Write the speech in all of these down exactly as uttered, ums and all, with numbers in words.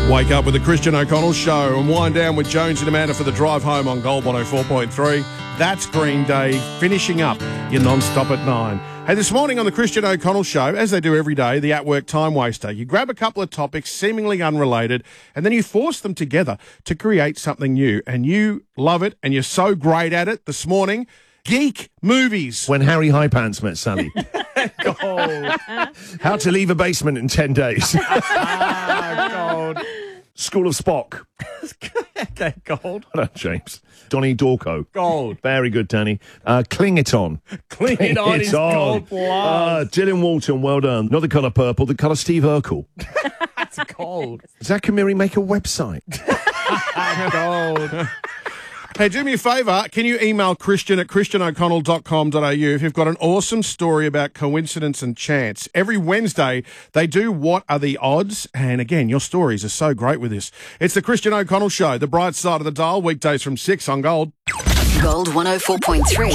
Wake up with the Christian O'Connell Show and wind down with Jones and Amanda for the drive home on Gold one oh four point three. That's Green Day, finishing up your non-stop at nine. Hey, this morning on the Christian O'Connell Show, as they do every day, the at-work time waster, you grab a couple of topics seemingly unrelated and then you force them together to create something new. And you love it and you're so great at it. This morning, geek movies. When Harry Highpants met Sally. Gold. How to leave a basement in ten days. Ah, gold. School of Spock. Okay, gold. Well done, James. Donnie Dorco. Gold. Very good, Danny. Uh, Cling It On. Cling It On is gold plus. Uh, Dylan Walton, well done. Not the colour purple, the colour Steve Urkel. That's gold. Zach Amiri make a website. Gold. Hey, do me a favour. Can you email Christian at christian o'connell dot com dot a u if you've got an awesome story about coincidence and chance? Every Wednesday, they do What Are the Odds? And again, your stories are so great with this. It's the Christian O'Connell Show, the bright side of the dial, weekdays from six on Gold. Gold one oh four point three.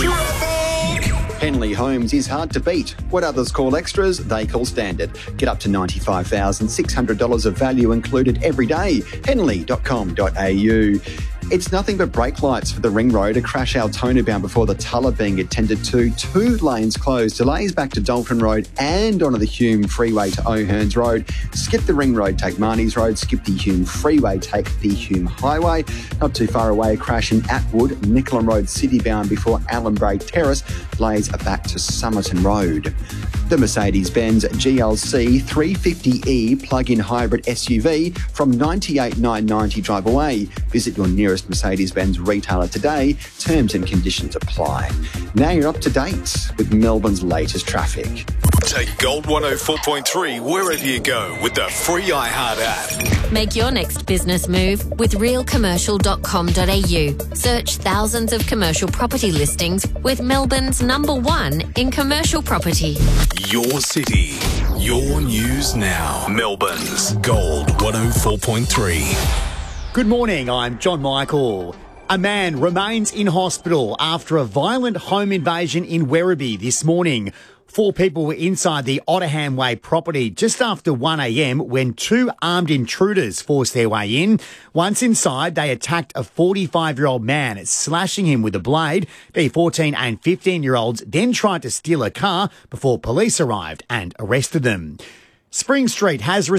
Henley Homes is hard to beat. What others call extras, they call standard. Get up to ninety-five thousand six hundred dollars of value included every day. henley dot com dot a u. It's nothing but brake lights for the Ring Road, a crash Altona bound before the Tulla being attended to, two lanes closed, delays back to Dalton Road and onto the Hume Freeway to O'Hearns Road. Skip the Ring Road, take Marnie's Road, skip the Hume Freeway, take the Hume Highway. Not too far away, a crash in Atwood, Nichollen Road city bound before Allen Bray Terrace, delays are back to Somerton Road. The Mercedes-Benz G L C three fifty E plug-in hybrid S U V from ninety-eight thousand nine hundred ninety dollars drive away. Visit your nearest Mercedes-Benz retailer today. Terms and conditions apply. Now you're up to date with Melbourne's latest traffic. Take Gold one oh four point three wherever you go with the free iHeart app. Make your next business move with real commercial dot com dot a u. Search thousands of commercial property listings with Melbourne's number one in commercial property. Your city, your news now. Melbourne's Gold one oh four point three. Good morning, I'm John Michael. A man remains in hospital after a violent home invasion in Werribee this morning. Four people were inside the Otterham Way property just after one a m when two armed intruders forced their way in. Once inside, they attacked a forty-five-year-old man, slashing him with a blade. The fourteen and fifteen-year-olds then tried to steal a car before police arrived and arrested them. Spring Street has